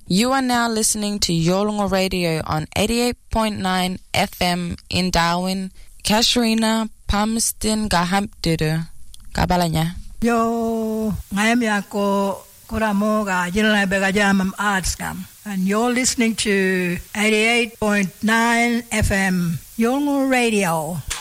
You are now listening to Yolngu Radio on 88.9 FM in Darwin. Kasharina Palmerston Gahampdudu. Kabalanya. Yo, ngayam yako koramo ga jinlai begajam artskam. And you're listening to 88.9 FM Yolngu Radio.